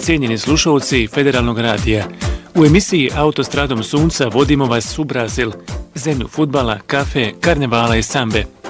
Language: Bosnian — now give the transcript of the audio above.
cijenjeni slušalci Federalnog radija. U emisiji Autostradom sunca vodimo vas u Brazil, zemlju fudbala, kafe, karnevala i sambe.